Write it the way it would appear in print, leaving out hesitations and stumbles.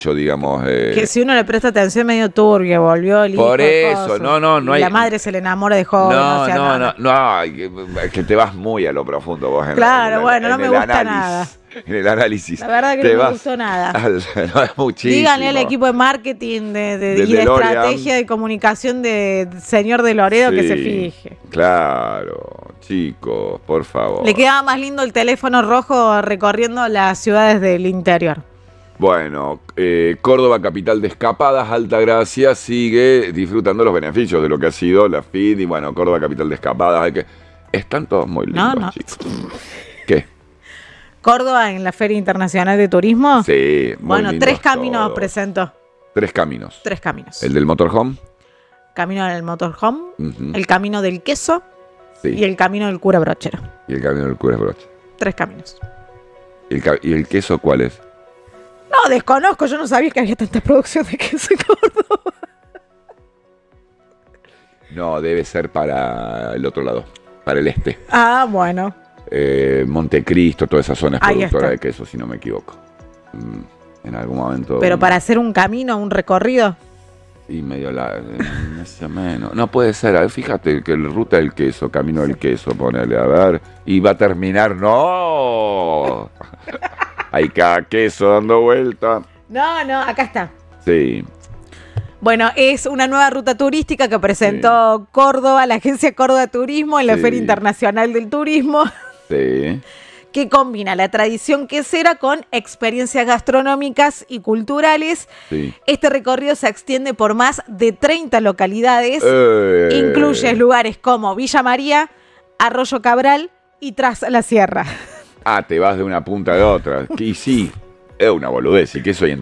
digamos. Que si uno le presta atención medio turbio, volvió el hijo. Por eso, coso, no hay. La madre se le enamora de joven. Que te vas muy a lo profundo vos. Claro, no me gusta nada. En el análisis. La verdad que no me gustó nada. No, es muchísimo. Díganle al equipo de marketing y de estrategia de comunicación de señor de Loredo que se fije. Claro, chicos, por favor. Le quedaba más lindo el teléfono rojo recorriendo las ciudades del interior. Bueno, Córdoba, capital de escapadas, Altagracia sigue disfrutando los beneficios de lo que ha sido la FIT y bueno, Córdoba, capital de escapadas. Están todos muy lindos, chicos. ¿Qué? Córdoba en la Feria Internacional de Turismo. Sí, muy lindos 3 caminos todos. presentó. 3 caminos. 3 caminos. El del motorhome. Camino del motorhome, el camino del queso y el camino del cura brochero. Y el camino del cura brochero. 3 caminos. ¿Y el queso cuál es? No, desconozco, yo no sabía que había tanta producción de queso en Córdoba. No, debe ser para el otro lado, para el este. Ah, bueno. Montecristo, toda esa zona es Ahí productora está. de queso, si no me equivoco. En algún momento. Pero para hacer un camino, un recorrido. Y medio más o menos. No puede ser, fíjate que la ruta del queso, camino del queso, ponele, a ver. Y va a terminar, ¡no! Hay cada queso dando vuelta. No, acá está. Sí. Bueno, es una nueva ruta turística que presentó Córdoba, la agencia Córdoba Turismo en la Feria Internacional del Turismo. Sí. Que combina la tradición quesera con experiencias gastronómicas y culturales. Sí. Este recorrido se extiende por más de 30 localidades. Incluye lugares como Villa María, Arroyo Cabral y Tras la Sierra. Te vas de una punta a la otra. Y sí, es una boludez. Y que eso